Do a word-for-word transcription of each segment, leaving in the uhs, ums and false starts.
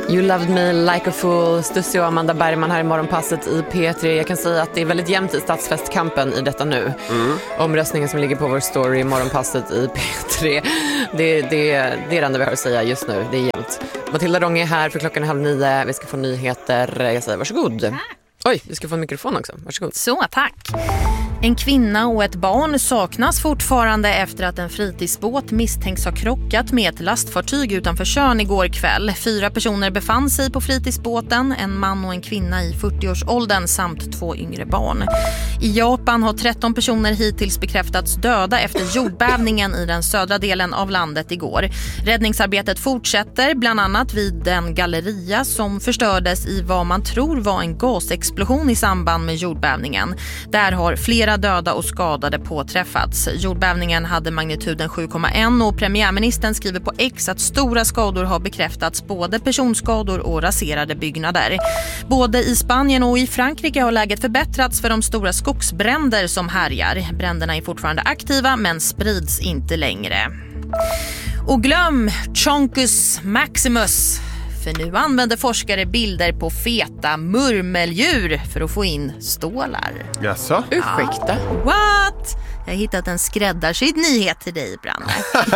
You loved me like a fool. Stussi och Amanda Bergman här i Morgonpasset i P tre. Jag kan säga att det är väldigt jämnt i stadsfestkampen i detta nu. Mm. Omröstningen som ligger på vår story i Morgonpasset i P tre. Det, det, det är det enda vi har att säga just nu. Det är jämnt. Matilda Ronge är här för klockan är halv nio. Vi ska få nyheter. Jag säger varsågod. Oj, vi ska få en mikrofon också. Varsågod. Så, tack. En kvinna och ett barn saknas fortfarande efter att en fritidsbåt misstänks ha krockat med ett lastfartyg utanför Tjörn igår kväll. Fyra personer befann sig på fritidsbåten, en man och en kvinna i fyrtioårsåldern samt två yngre barn. I Japan har tretton personer hittills bekräftats döda efter jordbävningen i den södra delen av landet igår. Räddningsarbetet fortsätter bland annat vid den galleria som förstördes i vad man tror var en gasexplosion i samband med jordbävningen. Där har flera döda och skadade påträffats. Jordbävningen hade magnituden sju komma ett och premiärministern skriver på X att stora skador har bekräftats, både personskador och raserade byggnader. Både i Spanien och i Frankrike har läget förbättrats för de stora skogsbränder som härjar. Bränderna är fortfarande aktiva men sprids inte längre. Och glöm Chonkus Maximus. För nu använder forskare bilder på feta murmeldjur för att få in stålar. Jaså? Ursäkta. Ja. What? Jag har hittat en skräddarsydd nyhet till dig, Branne.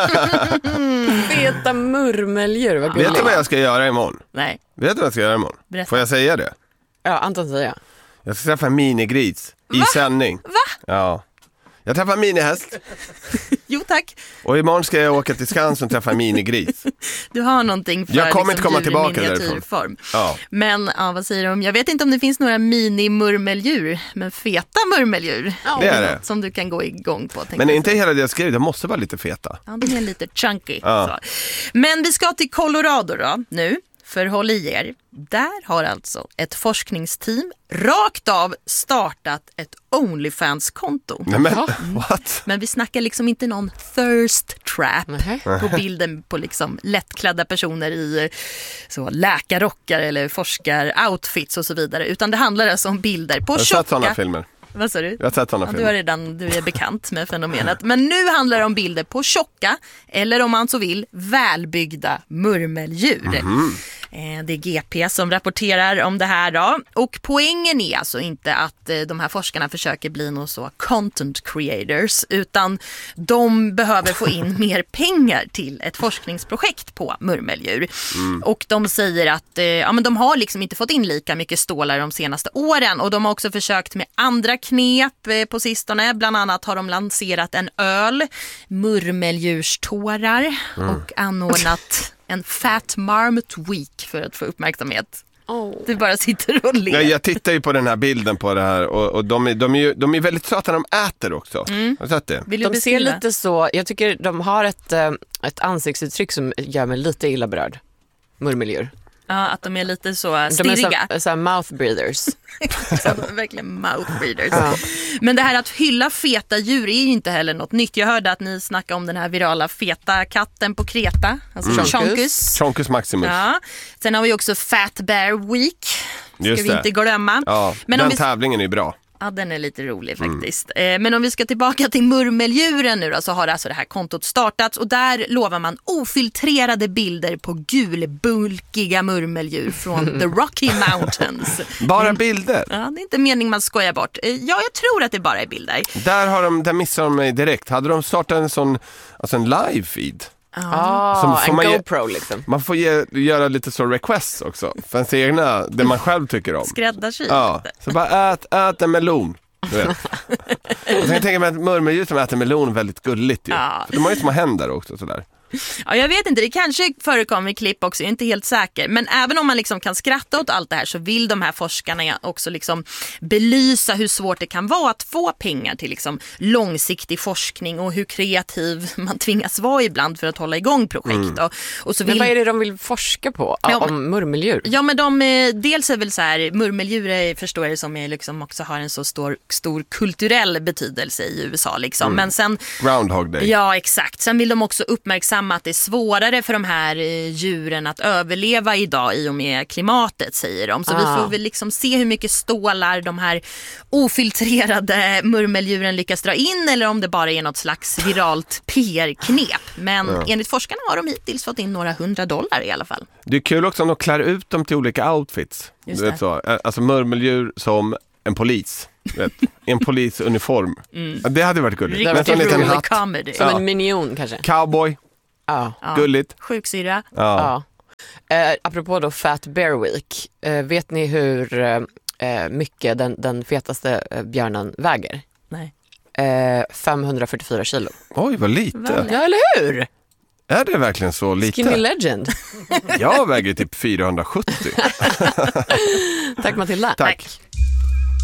Feta murmeldjur, vad gulligt. Vet du vad jag ska göra imorgon? Nej. Vet du vad jag ska göra imorgon? Berätta. Får jag säga det? Ja, Anton säger jag. Jag ska träffa en minigris i Va? sändning. Va? Ja. Jag träffar en minihäst. Jo, tack. Och imorgon ska jag åka till Skansen och träffa en minigris. Du har någonting för Jag kommer liksom, inte komma djur i tillbaka miniatyrform. Ja. Men ja, vad säger du om? Jag vet inte om det finns några mini-murmeldjur, men feta murmeldjur. Ja, det är det. Som du kan gå igång på. Men jag. inte hela det jag skrev, det måste vara lite feta. Ja, de är lite chunky. Ja. Så. Men vi ska till Colorado då, nu. För håll i er. Där har alltså ett forskningsteam rakt av startat ett OnlyFans-konto. Nej, men, what? Men vi snackar liksom inte någon thirst trap Nej. på bilden på liksom lättklädda personer i så, läkarrockar eller forskar-outfits och så vidare. Utan det handlar alltså om bilder på Jag har tjocka... sett sådana filmer. Vad sa du? Jag har sett sådana Ja, filmer. du, är redan, du är bekant med fenomenet. Men nu handlar det om bilder på tjocka, eller om man så vill, välbyggda murmeldjur. Mm-hmm. Det är G P som rapporterar om det här då. Och poängen är alltså inte att de här forskarna försöker bli någon så content creators, utan de behöver få in mer pengar till ett forskningsprojekt på murmeldjur. Mm. Och de säger att ja, men de har liksom inte fått in lika mycket stålar de senaste åren, och de har också försökt med andra knep på sistone. Bland annat har de lanserat en öl, murmeldjurstårar, mm. och anordnat en Fat Marmot Week för att få uppmärksamhet. Oh. Du bara sitter och ler. Ja, jag tittar ju på den här bilden på det här, och, och de, är, de, är ju, de är väldigt söta när de äter också. Mm. Har du sett det? Vill du de beskriva? Ser lite så, jag tycker de har ett, ett ansiktsuttryck som gör mig lite illa berörd. Murmeldjur. Ja, att de är lite så stirriga. De är så, så mouth breathers. Så, verkligen mouth breathers. Ja. Men det här att hylla feta djur är ju inte heller något nytt. Jag hörde att ni snackade om den här virala feta katten på Kreta. Alltså mm. Chonkus. Chonkus Maximus. Ja. Sen har vi också Fat Bear Week. Ska Just vi det. inte glömma. Ja, Men den vi... tävlingen är bra. Ja, den är lite rolig faktiskt. Mm. Men om vi ska tillbaka till murmeldjuren nu då, så har alltså det här kontot startats, och där lovar man ofiltrerade bilder på gulbulkiga murmeldjur från the Rocky Mountains. Bara bilder? Ja, det är inte meningen man skojar bort. Ja, jag tror att det bara är bilder. Där, har de, där missar de mig direkt. Hade de startat en sån, alltså en live-feed? Ah, en man GoPro ge, liksom. Man får ge, göra lite så requests också för ens egna, det man själv tycker om. Skräddarsy. Ja, så bara ät, ät en melon. Du vet. Och sen tänker man att murmeldjur som äter melon är väldigt gulligt ju. Ja. För de har ju små händer också sådär. Ja, jag vet inte, det kanske förekommer i klipp också, jag är inte helt säker. Men även om man liksom kan skratta åt allt det här, så vill de här forskarna också liksom belysa hur svårt det kan vara att få pengar till liksom långsiktig forskning, och hur kreativ man tvingas vara ibland för att hålla igång projekt. Mm. Och, och så vill... Men vad är det de vill forska på ja, om men, murmeldjur? Ja, men de, dels är väl så här, murmeldjur förstår jag som är liksom också har en så stor, stor kulturell betydelse i U S A liksom. Mm. Men sen... Groundhog Day. Ja, exakt. Sen vill de också uppmärksamma uppmärksamma att det är svårare för de här djuren att överleva idag i och med klimatet, säger de. Så ah. vi får väl liksom se hur mycket stålar de här ofiltrerade murmeldjuren lyckas dra in, eller om det bara är något slags viralt P R-knep. Men ja. enligt forskarna har de hittills fått in några hundra dollar i alla fall. Det är kul också om de klär ut dem till olika outfits. Du vet så. Alltså murmeldjur som en polis. Vet, en polisuniform. Mm. Det hade varit gulligt. Riktigt rolig hatt. Comedy. Som ja. en minion kanske. Cowboy. Ja. Gulligt. Sjuksyra. Ja. Ja. Eh, apropå då Fat Bear Week. Eh, vet ni hur eh, mycket den, den fetaste eh, björnen väger? Nej. Eh, femhundrafyrtiofyra kilo. Oj, vad lite. Ja, eller hur? Är det verkligen så lite? Skinny legend. Jag väger typ fyrahundrasjuttio. Tack Matilda. Tack.